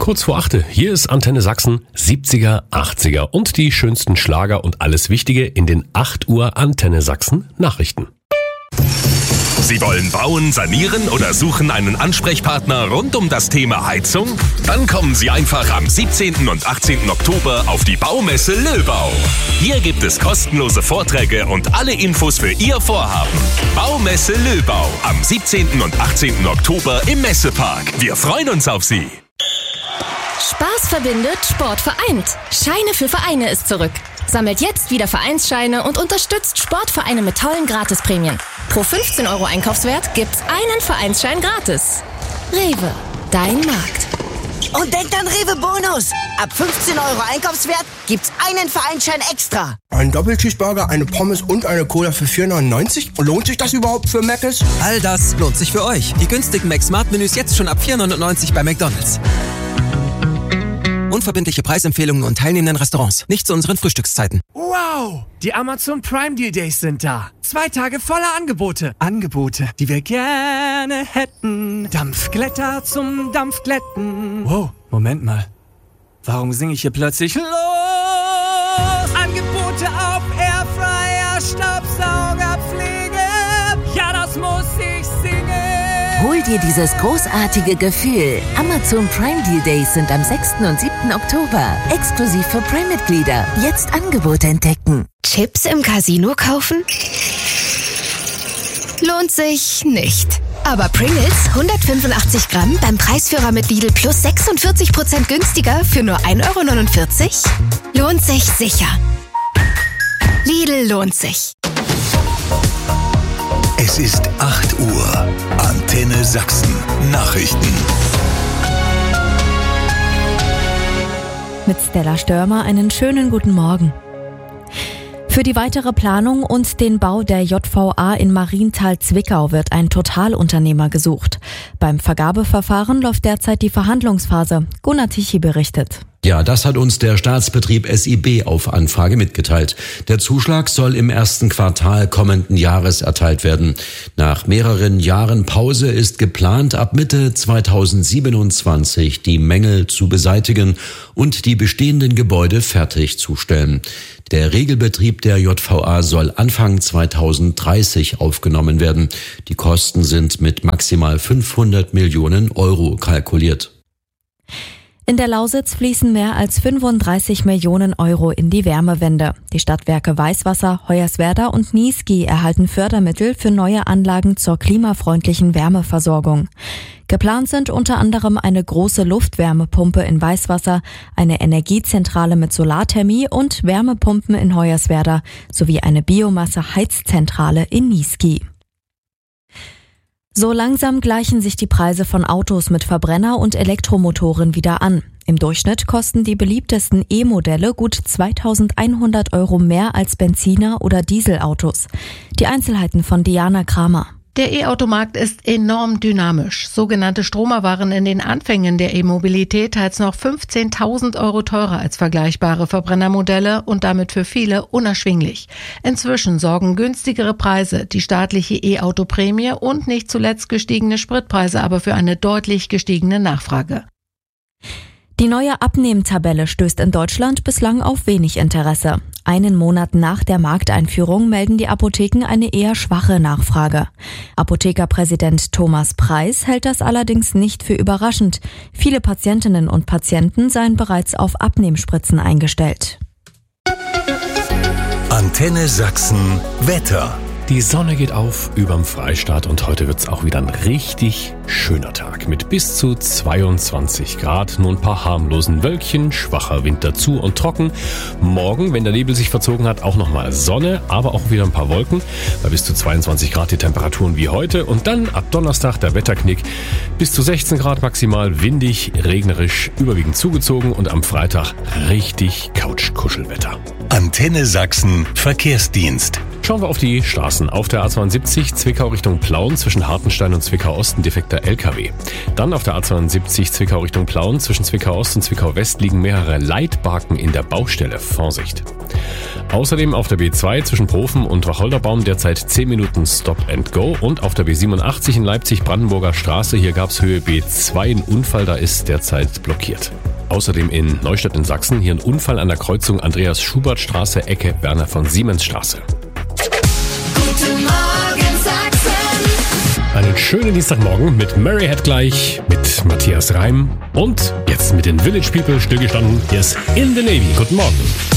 Kurz vor 8. Hier ist Antenne Sachsen, 70er, 80er und die schönsten Schlager und alles Wichtige in den 8 Uhr Antenne Sachsen Nachrichten. Sie wollen bauen, sanieren oder suchen einen Ansprechpartner rund um das Thema Heizung? Dann kommen Sie einfach am 17. und 18. Oktober auf die Baumesse Löbau. Hier gibt es kostenlose Vorträge und alle Infos für Ihr Vorhaben. Baumesse Löbau am 17. und 18. Oktober im Messepark. Wir freuen uns auf Sie. Spaß verbindet, Sport vereint. Scheine für Vereine ist zurück. Sammelt jetzt wieder Vereinsscheine und unterstützt Sportvereine mit tollen Gratisprämien. Pro 15 € Einkaufswert gibt's einen Vereinsschein gratis. Rewe, dein Markt. Und denkt an Rewe Bonus. Ab 15 € Einkaufswert gibt's einen Vereinsschein extra. Ein Doppelcheeseburger, eine Pommes und eine Cola für 4,99 €? Lohnt sich das überhaupt für Mc's? All das lohnt sich für euch. Die günstigen Mac-Smart-Menüs jetzt schon ab 4,99 € bei McDonald's. Unverbindliche Preisempfehlungen und teilnehmenden Restaurants. Nicht zu unseren Frühstückszeiten. Wow! Die Amazon Prime Deal Days sind da. 2 Tage voller Angebote. Angebote, die wir gerne hätten. Dampfglätter zum Dampfglätten. Wow, Moment mal. Warum singe ich hier plötzlich los? Angebote auf Airfryer, Staubsaugerpflege. Ja, das muss ich singen. Hol dir dieses großartige Gefühl. Amazon Prime Deal Days sind am 6. und 7. Oktober. Exklusiv für Prime-Mitglieder. Jetzt Angebote entdecken. Chips im Casino kaufen? Lohnt sich nicht. Aber Pringles 185 Gramm beim Preisführer mit Lidl plus 46% günstiger für nur 1,49 €? Lohnt sich sicher. Lidl lohnt sich. Es ist 8 Uhr. Antenne Sachsen. Nachrichten. Mit Stella Störmer einen schönen guten Morgen. Für die weitere Planung und den Bau der JVA in Marienthal-Zwickau wird ein Totalunternehmer gesucht. Beim Vergabeverfahren läuft derzeit die Verhandlungsphase. Gunnar Tichy berichtet. Ja, das hat uns der Staatsbetrieb SIB auf Anfrage mitgeteilt. Der Zuschlag soll im ersten Quartal kommenden Jahres erteilt werden. Nach mehreren Jahren Pause ist geplant, ab Mitte 2027 die Mängel zu beseitigen und die bestehenden Gebäude fertigzustellen. Der Regelbetrieb der JVA soll Anfang 2030 aufgenommen werden. Die Kosten sind mit maximal 500 Millionen € kalkuliert. In der Lausitz fließen mehr als 35 Millionen € in die Wärmewende. Die Stadtwerke Weißwasser, Hoyerswerda und Niesky erhalten Fördermittel für neue Anlagen zur klimafreundlichen Wärmeversorgung. Geplant sind unter anderem eine große Luftwärmepumpe in Weißwasser, eine Energiezentrale mit Solarthermie und Wärmepumpen in Hoyerswerda sowie eine Biomasse-Heizzentrale in Niesky. So langsam gleichen sich die Preise von Autos mit Verbrenner- und Elektromotoren wieder an. Im Durchschnitt kosten die beliebtesten E-Modelle gut 2.100 € mehr als Benziner- oder Dieselautos. Die Einzelheiten von Diana Kramer. Der E-Automarkt ist enorm dynamisch. Sogenannte Stromer waren in den Anfängen der E-Mobilität teils noch 15.000 € teurer als vergleichbare Verbrennermodelle und damit für viele unerschwinglich. Inzwischen sorgen günstigere Preise, die staatliche E-Auto-Prämie und nicht zuletzt gestiegene Spritpreise aber für eine deutlich gestiegene Nachfrage. Die neue Abnehmtabelle stößt in Deutschland bislang auf wenig Interesse. Einen Monat nach der Markteinführung melden die Apotheken eine eher schwache Nachfrage. Apothekerpräsident Thomas Preis hält das allerdings nicht für überraschend. Viele Patientinnen und Patienten seien bereits auf Abnehmspritzen eingestellt. Antenne Sachsen Wetter. Die Sonne geht auf überm Freistaat und heute wird's auch wieder ein richtig schöner Tag mit bis zu 22 Grad, nur ein paar harmlosen Wölkchen, schwacher Wind dazu und trocken. Morgen, wenn der Nebel sich verzogen hat, auch nochmal Sonne, aber auch wieder ein paar Wolken, bei bis zu 22 Grad die Temperaturen wie heute und dann ab Donnerstag der Wetterknick, bis zu 16 Grad maximal, windig, regnerisch, überwiegend zugezogen und am Freitag richtig Couch-Kuschelwetter. Antenne Sachsen Verkehrsdienst. Schauen wir auf die Straßen. Auf der A72 Zwickau Richtung Plauen zwischen Hartenstein und Zwickau Ost ein defekter LKW. Dann auf der A72 Zwickau Richtung Plauen zwischen Zwickau Ost und Zwickau West liegen mehrere Leitbarken in der Baustelle. Vorsicht. Außerdem auf der B2 zwischen Profen und Wacholderbaum derzeit 10 Minuten Stop and Go. Und auf der B87 in Leipzig-Brandenburger Straße, hier gab es Höhe B2 einen Unfall, da ist derzeit blockiert. Außerdem in Neustadt in Sachsen hier ein Unfall an der Kreuzung Andreas-Schubert-Straße, Ecke Werner von Siemens-Straße. Guten Morgen Sachsen. Einen schönen Dienstagmorgen mit Mary Head gleich, mit Matthias Reim und jetzt mit den Village People stillgestanden. Hier ist In the Navy. Guten Morgen.